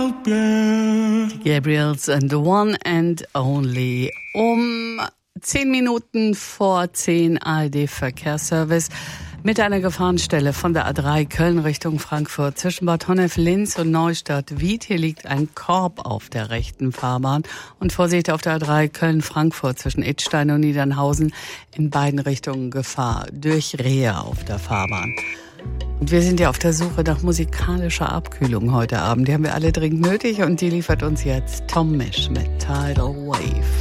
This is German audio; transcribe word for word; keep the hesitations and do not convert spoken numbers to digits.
Die Gabriels and the One and Only. Um zehn Minuten vor zehn A R D-Verkehrsservice mit einer Gefahrenstelle von der A drei Köln Richtung Frankfurt zwischen Bad Honnef-Linz und Neustadt-Wied. Hier liegt ein Korb auf der rechten Fahrbahn. Und Vorsicht auf der A drei Köln-Frankfurt zwischen Idstein und Niedernhausen in beiden Richtungen Gefahr durch Rehe auf der Fahrbahn. Und wir sind ja auf der Suche nach musikalischer Abkühlung heute Abend. Die haben wir alle dringend nötig und die liefert uns jetzt Tom Misch mit Tidal Wave.